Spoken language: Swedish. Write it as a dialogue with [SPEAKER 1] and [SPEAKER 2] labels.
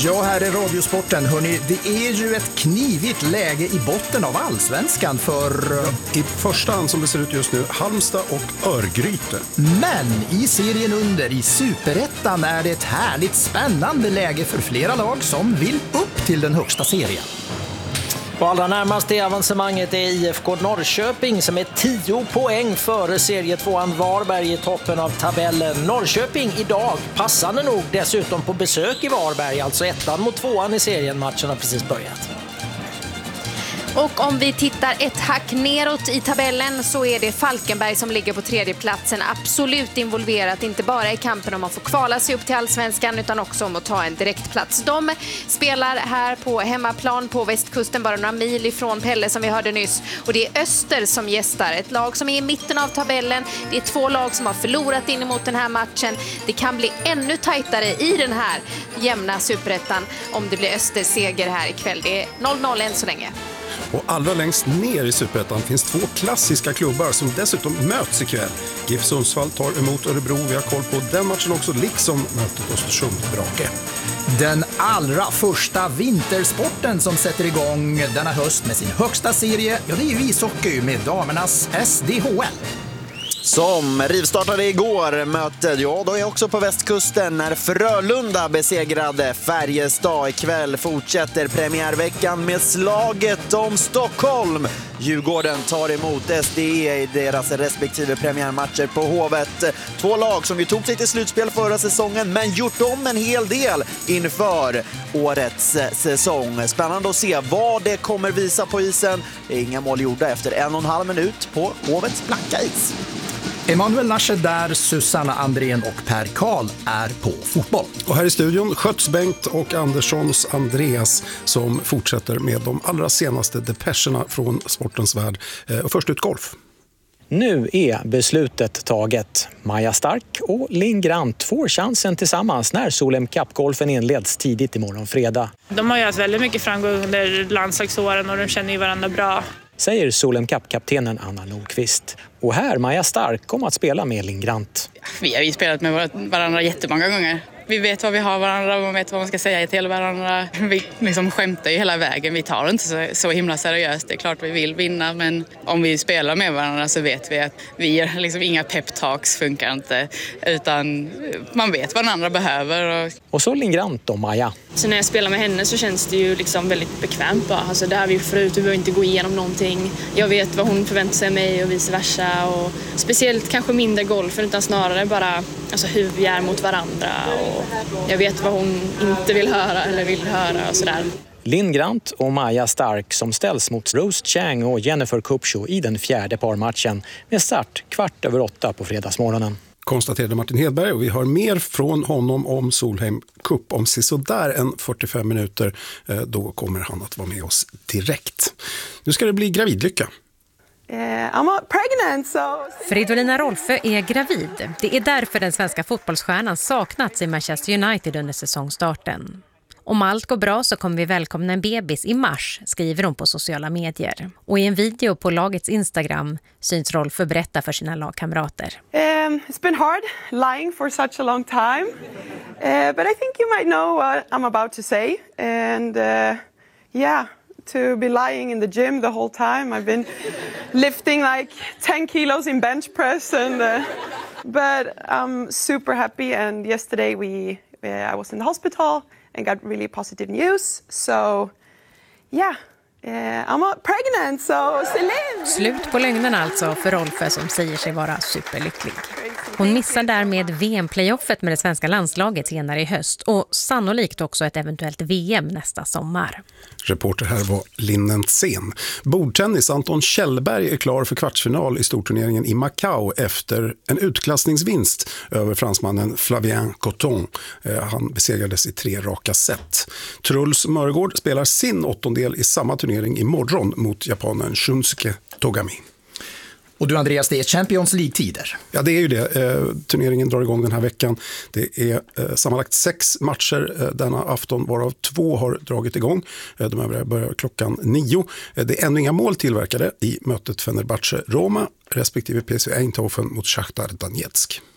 [SPEAKER 1] Ja, här är Radiosporten. Hörrni, det är ju ett knivigt läge i botten av allsvenskan för...
[SPEAKER 2] I första hand som det ser ut just nu, Halmstad och Örgryte.
[SPEAKER 1] Men i serien under, i Superettan, är det ett härligt spännande läge för flera lag som vill upp till den högsta serien.
[SPEAKER 3] Och allra närmast i avancemanget är IFK Norrköping som är 10 poäng före serietvåan Varberg i toppen av tabellen. Norrköping idag passande nog dessutom på besök i Varberg, alltså 1-2 i serien. Matchen har precis börjat.
[SPEAKER 4] Och om vi tittar ett hack neråt i tabellen så är det Falkenberg som ligger på tredje platsen, absolut involverat inte bara i kampen om att få kvala sig upp till allsvenskan utan också om att ta en direktplats. De spelar här på hemmaplan på västkusten, bara några mil ifrån Pelle som vi hörde nyss, och det är Öster som gästar, ett lag som är i mitten av tabellen. Det är 2 lag som har förlorat in emot den här matchen. Det kan bli ännu tajtare i den här jämna Superettan om det blir Östers seger här ikväll. Det är 0-0 än så länge.
[SPEAKER 2] Och allra längst ner i Superettan finns 2 klassiska klubbar som dessutom möts ikväll. GIF Sundsvall tar emot Örebro, vi har koll på den matchen också, liksom mötet Östersund-Brake.
[SPEAKER 1] Den allra första vintersporten som sätter igång denna höst med sin högsta serie, ja, det är ju ishockey med damernas SDHL.
[SPEAKER 5] Som rivstartade igår mötet, ja då är också på västkusten när Frölunda besegrade Färjestad. Ikväll fortsätter premiärveckan med slaget om Stockholm. Djurgården tar emot SDE i deras respektive premiärmatcher på Hovet. 2 lag som ju tog sig till slutspel förra säsongen men gjort om en hel del inför årets säsong. Spännande att se vad det kommer visa på isen. Inga mål gjorda efter 1,5 minut på Hovets blanka is.
[SPEAKER 1] Emanuel Nasche där, Susanna Andrén och Per Karl är på fotboll.
[SPEAKER 2] Och här i studion Sköts Bengt och Anderssons Andreas som fortsätter med de allra senaste depescherna från sportens värld. Och först ut golf.
[SPEAKER 6] Nu är beslutet taget. Maja Stark och Linn Grant får chansen tillsammans när Solheim Cup-golfen inleds tidigt imorgon fredag.
[SPEAKER 7] De har ju haft väldigt mycket framgång under landslagsåren och de känner ju varandra bra,
[SPEAKER 6] säger Solheim Cup-kaptenen Anna Nordqvist. Och här Maja Stark kommer att spela med Linn Grant.
[SPEAKER 7] Vi har ju spelat med varandra jättemånga gånger. Vi vet vad vi har varandra och man vet vad man ska säga till varandra. Vi liksom skämtar ju hela vägen. Vi tar det inte så himla seriöst. Det är klart vi vill vinna, men om vi spelar med varandra så vet vi att vi gör liksom inga pep-talks, funkar inte. Utan man vet vad den andra behöver.
[SPEAKER 6] Och så Linn Grant och Maja.
[SPEAKER 7] Så när jag spelar med henne så känns det ju liksom väldigt bekvämt bara. Alltså det har vi förut, vi behöver inte gå igenom någonting. Jag vet vad hon förväntar sig av mig och vice versa. Och speciellt kanske mindre golfen utan snarare bara alltså hur vi är mot varandra. Och jag vet vad hon inte vill höra eller vill höra och sådär.
[SPEAKER 6] Linn Grant och Maja Stark som ställs mot Rose Chang och Jennifer Kupcho i den 4:e parmatchen med start 7:15 på fredagsmorgonen.
[SPEAKER 2] Konstaterade Martin Hedberg, och vi har mer från honom om Solheim Cup om sådär en 45 minuter. Då kommer han att vara med oss direkt. Nu ska det bli gravidlycka.
[SPEAKER 8] I'm pregnant, so...
[SPEAKER 9] Fridolina Rolfö är gravid. Det är därför den svenska fotbollsstjärnan saknats i Manchester United under säsongstarten. Om allt går bra så kommer vi välkomna en bebis i mars, skriver hon på sociala medier. Och i en video på lagets Instagram syns Rolfö berätta för sina lagkamrater.
[SPEAKER 8] It's been hard lying for such a long time. But I think you might know what I'm about to say. And yeah... to be lying in the gym the whole time. I've been lifting like 10 kilos in bench press, and but I'm super happy. And yesterday I was in the hospital and got really positive news. So yeah, I'm pregnant. So Celine.
[SPEAKER 9] Slut på lögnerna alltså för Rolfö som säger sig vara superlycklig. Hon missar därmed VM-playoffet med det svenska landslaget senare i höst och sannolikt också ett eventuellt VM nästa sommar.
[SPEAKER 2] Reporter här var Linnentsen. Bordtennis Anton Kjellberg är klar för kvartsfinal i storturneringen i Macau efter en utklassningsvinst över fransmannen Flavien Coton. Han besegrades i 3 raka set. Truls Mörgård spelar sin 8:ondel i samma turnering imorgon mot japanen Shunsuke Togami.
[SPEAKER 1] Och du Andreas, det är Champions League-tider.
[SPEAKER 2] Ja, det är ju det. Turneringen drar igång den här veckan. Det är sammanlagt 6 matcher denna afton, varav 2 har dragit igång. De övriga börjar klockan 9. Det är ännu inga mål tillverkade i mötet Fenerbahce-Roma respektive PSV Eindhoven mot Shakhtar Donetsk.